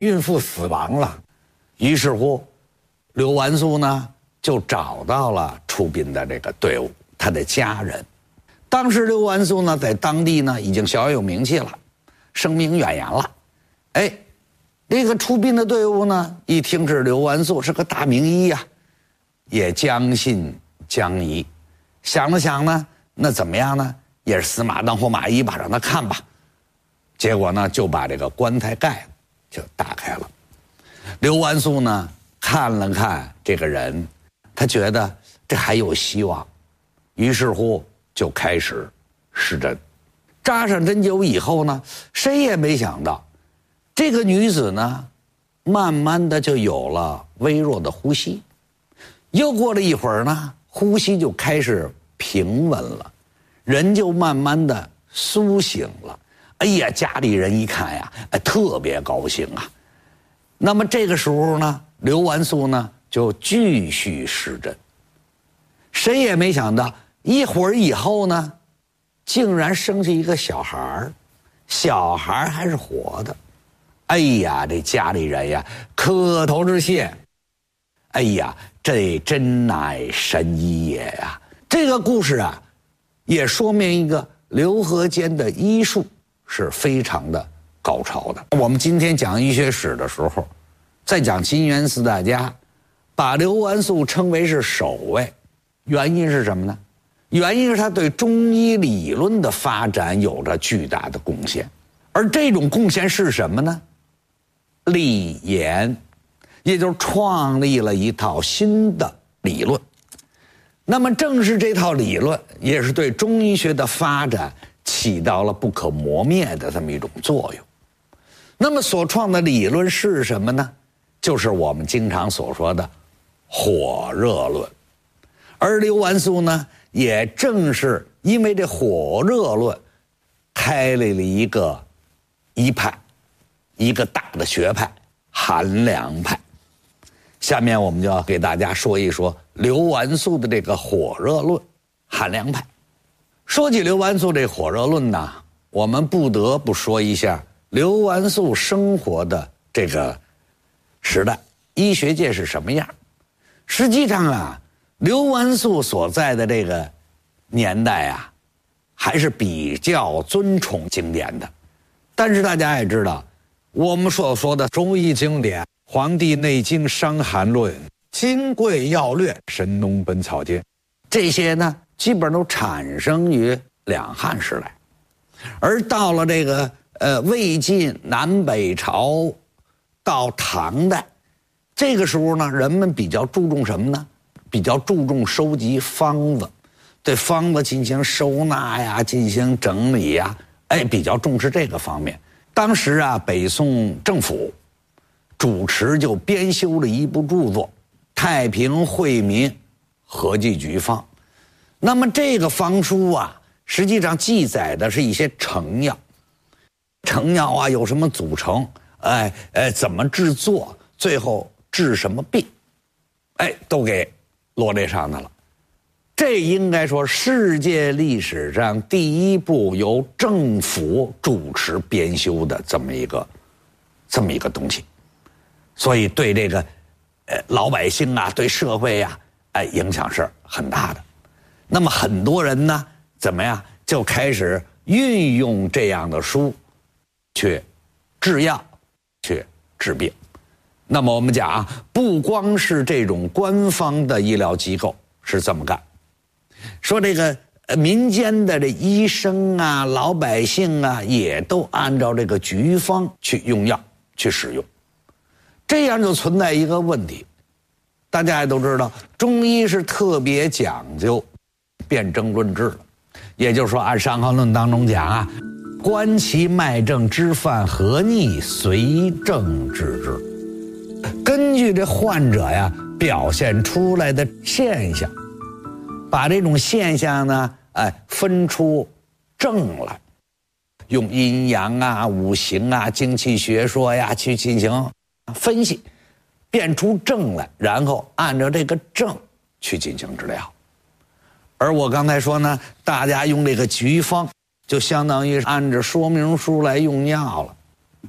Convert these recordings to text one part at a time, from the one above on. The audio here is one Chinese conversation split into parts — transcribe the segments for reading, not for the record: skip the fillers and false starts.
孕妇死亡了。于是乎，刘完素呢就找到了出殡的这个队伍，他的家人。当时刘完素呢在当地呢已经小有名气了，声名远扬了。哎，这个出殡的队伍呢一听是刘完素是个大名医呀，也将信将疑，想了想呢，那怎么样呢？也是死马当活马医吧，让他看吧。结果呢就把这个棺材盖就打开了。刘完素呢看了看这个人，他觉得这还有希望，于是乎就开始施针。扎上针灸以后呢，谁也没想到这个女子呢慢慢的就有了微弱的呼吸。又过了一会儿呢，呼吸就开始平稳了，人就慢慢的苏醒了。哎呀，家里人一看呀，特别高兴啊。那么这个时候呢，刘完素呢就继续施针。谁也没想到，一会儿以后呢，竟然生下一个小孩儿，小孩还是活的。哎呀，这家里人呀磕头致谢。哎呀，这真乃神医也呀！这个故事啊，也说明一个刘和间的医术是非常的高超的。我们今天讲医学史的时候，在讲金元四大家，把刘完素称为是首位，原因是什么呢？原因是他对中医理论的发展有着巨大的贡献。而这种贡献是什么呢？立言，也就是创立了一套新的理论。那么正是这套理论，也是对中医学的发展起到了不可磨灭的这么一种作用。那么所创的理论是什么呢？就是我们经常所说的火热论。而刘完素呢，也正是因为这火热论，开了一个医派，一个大的学派，韩凉派。下面我们就要给大家说一说刘完素的这个火热论，韩凉派。说起刘完素这火热论呢，我们不得不说一下刘完素生活的这个时代，医学界是什么样。实际上啊，刘完素所在的这个年代啊，还是比较尊崇经典的。但是大家也知道，我们所说的中医经典，《黄帝内经》《伤寒论》《金匮要略》《神农本草经》，这些呢基本都产生于两汉时代。而到了这个魏晋南北朝到唐代，这个时候呢，人们比较注重什么呢？比较注重收集方子，对方子进行收纳呀，进行整理呀，比较重视这个方面。当时啊，北宋政府主持就编修了一部著作《太平惠民合剂局方》。那么这个方书啊，实际上记载的是一些成药，成药啊有什么组成，怎么制作，最后治什么病，都给罗列上来了。这应该说世界历史上第一部由政府主持编修的这么一个东西，所以对这个老百姓啊，对社会呀，影响是很大的。那么很多人呢，怎么样就开始运用这样的书去制药，去治病。那么我们讲啊，不光是这种官方的医疗机构是这么干，说这个民间的这医生啊，老百姓啊，也都按照这个局方去用药去使用。这样就存在一个问题，大家也都知道，中医是特别讲究辨证论治的，也就是说按《伤寒论》当中讲啊，观其脉证，知犯何逆，随症治之。根据这患者呀表现出来的现象，把这种现象呢，分出症来，用阴阳啊、五行啊、精气学说呀去进行分析，辨出症来，然后按照这个症去进行治疗。而我刚才说呢，大家用这个局方，就相当于按照说明书来用药了。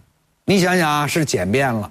你想想啊，是简便了，